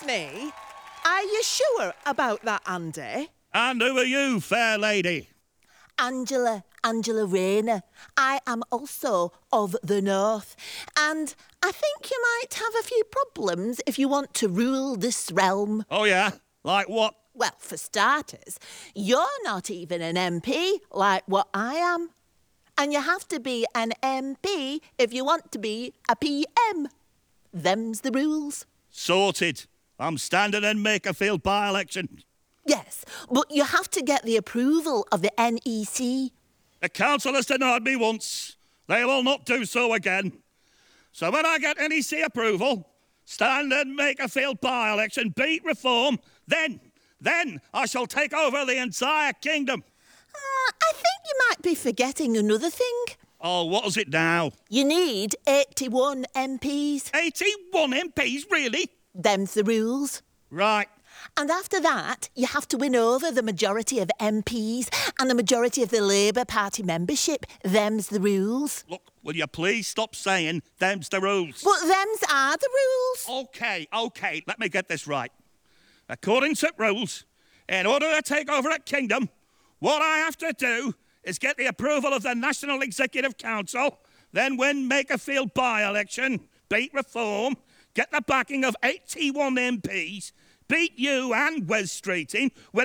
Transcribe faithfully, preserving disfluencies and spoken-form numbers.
Excuse me, are you sure about that, Andy? And who are you, fair lady? Angela, Angela Rayner. I am also of the North. And I think you might have a few problems if you want to rule this realm. Oh, yeah? Like what? Well, for starters, you're not even an M P like what I am. And you have to be an M P if you want to be a P M. Them's the rules. Sorted. I'm standing in Makerfield by-election. Yes, but you have to get the approval of the N E C. The council has denied me once. They will not do so again. So when I get N E C approval, stand in Makerfield by-election, beat reform, then, then I shall take over the entire kingdom. Uh, I think you might be forgetting another thing. Oh, what is it now? You need eighty-one M Ps. eighty-one M Ps, really? Them's the rules. Right. And after that, you have to win over the majority of M Ps and the majority of the Labour Party membership. Them's the rules. Look, will you please stop saying them's the rules? But them's are the rules. OK, OK, let me get this right. According to rules, in order to take over a kingdom, what I have to do is get the approval of the National Executive Council, then win Makerfield by-election, beat reform, get the backing of eighty-one M Ps, beat you and Wes Streeting,